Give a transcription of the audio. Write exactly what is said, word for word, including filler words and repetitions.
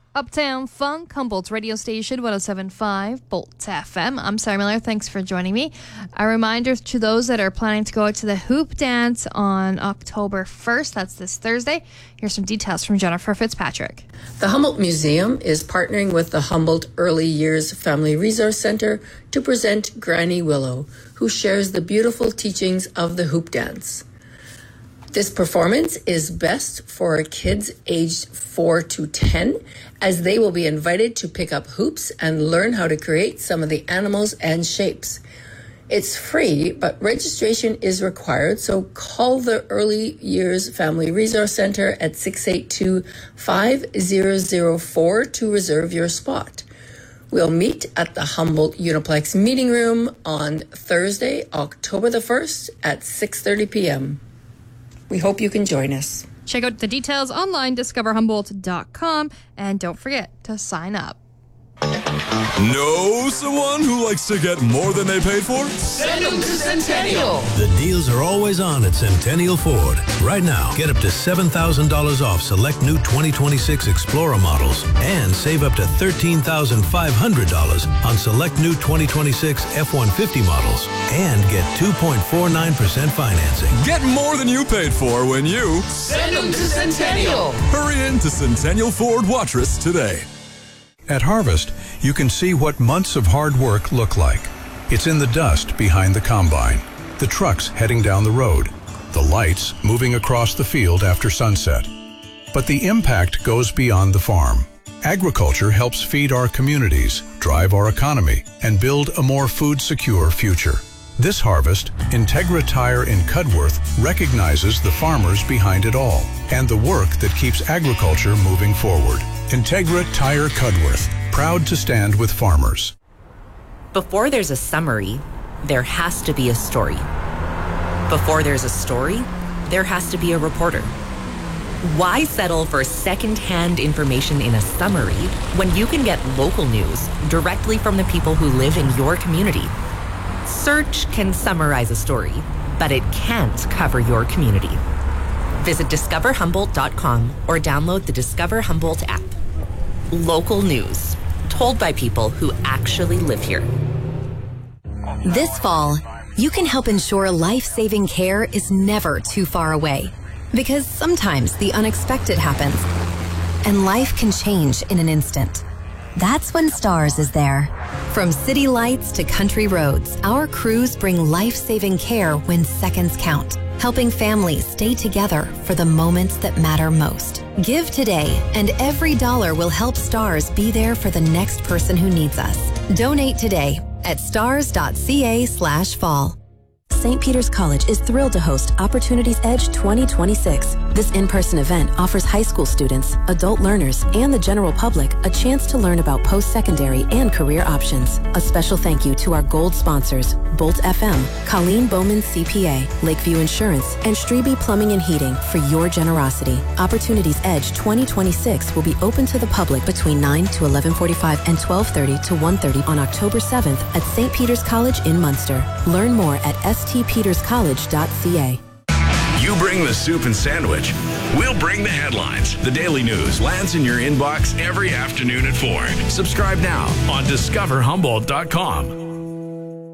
Uptown Funk, Humboldt's radio station, one oh seven point five, Bolt F M. I'm Sarah Miller. Thanks for joining me. A reminder to those that are planning to go to the Hoop Dance on October first. That's this Thursday. Here's some details from Jennifer Fitzpatrick. The Humboldt Museum is partnering with the Humboldt Early Years Family Resource Center to present Granny Willow, who shares the beautiful teachings of the Hoop Dance. This performance is best for kids aged four to ten, as they will be invited to pick up hoops and learn how to create some of the animals and shapes. It's free, but registration is required, so call the Early Years Family Resource Center at six eight two, five zero zero four to reserve your spot. We'll meet at the Humboldt Uniplex Meeting Room on Thursday, October the first at six thirty p.m. We hope you can join us. Check out the details online, discover humboldt dot com, and don't forget to sign up. Know someone who likes to get more than they paid for? Send them to Centennial. The deals are always on at Centennial Ford. Right now, get up to seven thousand dollars off select new twenty twenty-six Explorer models and save up to thirteen thousand five hundred dollars on select new twenty twenty-six F one fifty models and get two point four nine percent financing. Get more than you paid for when you send them to Centennial. Hurry in to Centennial Ford Watrous today. At Harvest, you can see what months of hard work look like. It's in the dust behind the combine, the trucks heading down the road, the lights moving across the field after sunset. But the impact goes beyond the farm. Agriculture helps feed our communities, drive our economy, and build a more food-secure future. This harvest, Integra Tire in Cudworth recognizes the farmers behind it all and the work that keeps agriculture moving forward. Integra Tire Cudworth, proud to stand with farmers. Before there's a summary, there has to be a story. Before there's a story, there has to be a reporter. Why settle for second-hand information in a summary when you can get local news directly from the people who live in your community? Search can summarize a story, but it can't cover your community. Visit discover humboldt dot com or download the Discover Humboldt app. Local news, told by people who actually live here. This fall, you can help ensure life-saving care is never too far away. Because sometimes the unexpected happens, and life can change in an instant. That's when STARS is there. From city lights to country roads, our crews bring life-saving care when seconds count, helping families stay together for the moments that matter most. Give today, and every dollar will help STARS be there for the next person who needs us. Donate today at stars dot c a slash fall. Saint Peter's College is thrilled to host Opportunities Edge twenty twenty-six. This in-person event offers high school students, adult learners, and the general public a chance to learn about post-secondary and career options. A special thank you to our gold sponsors, Bolt F M, Colleen Bowman C P A, Lakeview Insurance, and Strebe Plumbing and Heating for your generosity. Opportunities Edge twenty twenty-six will be open to the public between nine to eleven forty-five and twelve thirty to one thirty on October seventh at Saint Peter's College in Munster. Learn more at s t peters college dot c a. You bring the soup and sandwich. We'll bring the headlines. The daily news lands in your inbox every afternoon at four. Subscribe now on discover humboldt dot com.